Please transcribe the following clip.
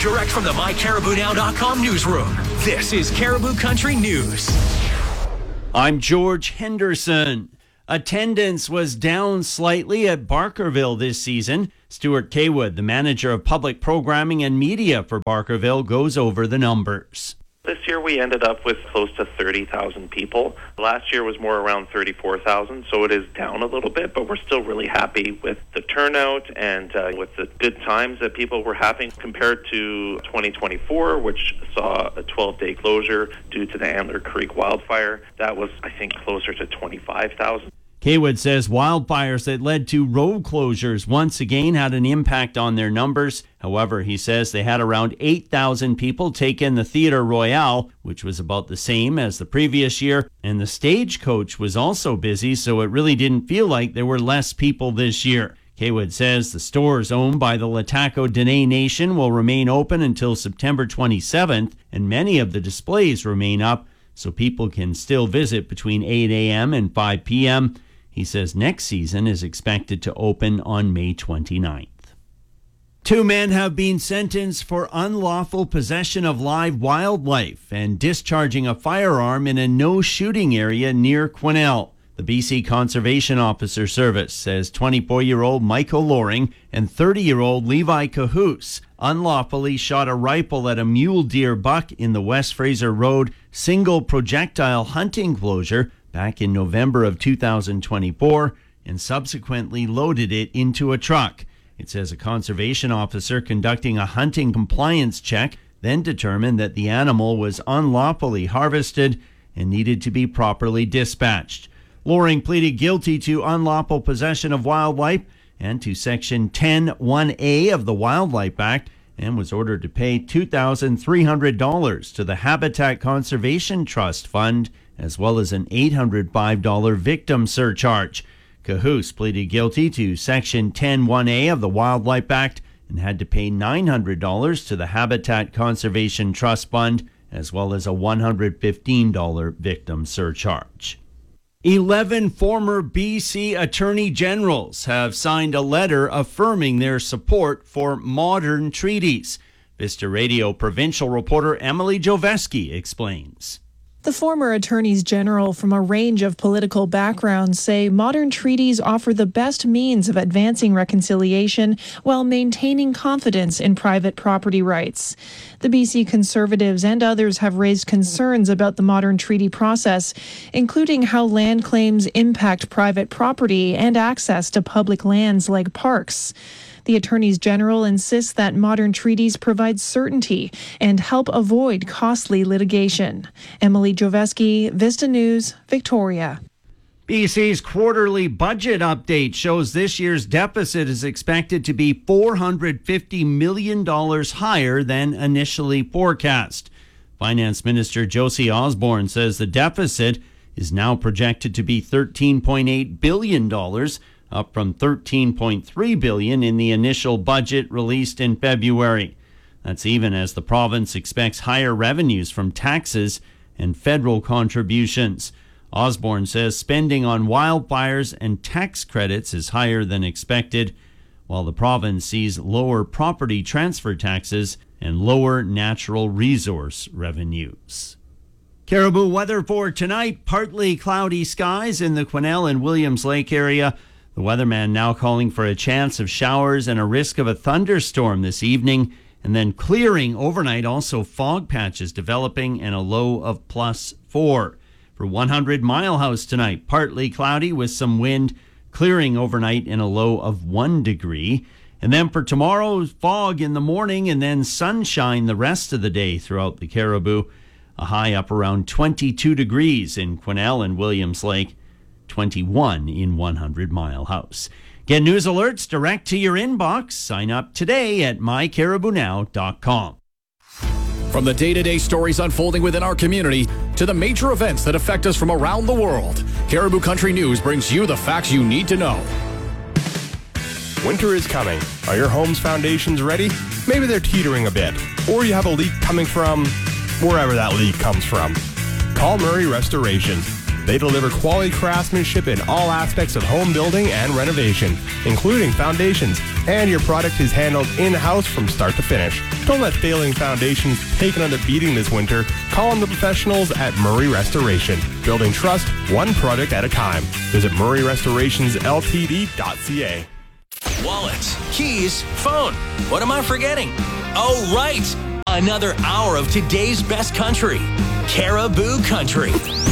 Direct from the MyCaribouNow.com newsroom, this is Caribou Country News. I'm George Henderson. Attendance was down slightly at Barkerville this season. Stuart Kaywood, the manager of public programming and media for Barkerville, goes over the numbers. This year we ended up with close to 30,000 people. Last year was more around 34,000, so it is down a little bit, but we're still really happy with the turnout and with the good times that people were having compared to 2024, which saw a 12-day closure due to the Antler Creek wildfire. That was, I think, closer to 25,000. Kaywood says wildfires that led to road closures once again had an impact on their numbers. However, he says they had around 8,000 people take in the Theatre Royale, which was about the same as the previous year, and the Stagecoach was also busy, so it really didn't feel like there were less people this year. Kaywood says the stores owned by the Lataco Dene Nation will remain open until September 27th, and many of the displays remain up, so people can still visit between 8 a.m. and 5 p.m. He says next season is expected to open on May 29th. 2 men have been sentenced for unlawful possession of live wildlife and discharging a firearm in a no-shooting area near Quesnel. The BC Conservation Officer Service says 24-year-old Michael Loring and 30-year-old Levi Cahoose unlawfully shot a rifle at a mule deer buck in the West Fraser Road single projectile hunting closure back in November of 2024 and subsequently loaded it into a truck. It says a conservation officer conducting a hunting compliance check then determined that the animal was unlawfully harvested and needed to be properly dispatched. Loring pleaded guilty to unlawful possession of wildlife and to Section 10(1)(a) of the Wildlife Act and was ordered to pay $2,300 to the Habitat Conservation Trust Fund as well as an $805 victim surcharge. Cahoose pleaded guilty to Section 10(1)(a) of the Wildlife Act and had to pay $900 to the Habitat Conservation Trust Fund as well as a $115 victim surcharge. 11 former BC Attorney Generals have signed a letter affirming their support for modern treaties. Vista Radio provincial reporter Emily Joveski explains. The former attorneys general from a range of political backgrounds say modern treaties offer the best means of advancing reconciliation while maintaining confidence in private property rights. The BC Conservatives and others have raised concerns about the modern treaty process, including how land claims impact private property and access to public lands like parks. The attorneys general insist that modern treaties provide certainty and help avoid costly litigation. Emily Joveski, Vista News, Victoria. BC's quarterly budget update shows this year's deficit is expected to be $450 million higher than initially forecast. Finance Minister Josie Osborne says the deficit is now projected to be $13.8 billion, up from $13.3 billion in the initial budget released in February. That's even as the province expects higher revenues from taxes and federal contributions. Osborne says spending on wildfires and tax credits is higher than expected, while the province sees lower property transfer taxes and lower natural resource revenues. Caribou weather for tonight: partly cloudy skies in the Quesnel and Williams Lake area. The weatherman now calling for a chance of showers and a risk of a thunderstorm this evening, and then clearing overnight. Also fog patches developing and a low of +4. For 100 Mile House tonight, partly cloudy with some wind, clearing overnight in a low of 1 degree. And then for tomorrow, fog in the morning and then sunshine the rest of the day throughout the Caribou. A high up around 22 degrees in Quesnel and Williams Lake. 21 in 100 Mile House. Get news alerts direct to your inbox. Sign up today at mycaribounow.com. From the day-to-day stories unfolding within our community to the major events that affect us from around the world, Caribou Country News brings you the facts you need to know. Winter is coming. Are your home's foundations ready? Maybe they're teetering a bit, or you have a leak coming from wherever that leak comes from. Call Murray Restoration. They deliver quality craftsmanship in all aspects of home building and renovation, including foundations, and your product is handled in-house from start to finish. Don't let failing foundations take another beating this winter. Call on the professionals at Murray Restoration, building trust one product at a time. Visit murrayrestorationsLTD.ca. Wallets, keys, phone. What am I forgetting? Oh, right. Another hour of today's best country. Caribou Country.